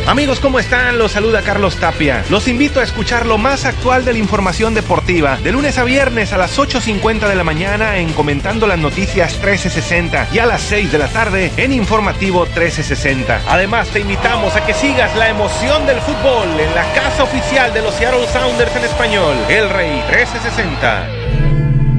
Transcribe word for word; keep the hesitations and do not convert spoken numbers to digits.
Amigos, ¿cómo están? Los saluda Carlos Tapia. Los invito a escuchar lo más actual de la información deportiva, de lunes a viernes a las ocho cincuenta de la mañana en Comentando las Noticias trece sesenta y a las seis de la tarde en Informativo trece sesenta. Además, te invitamos a que sigas la emoción del fútbol en la casa oficial de los Seattle Sounders en español, El Rey trece sesenta.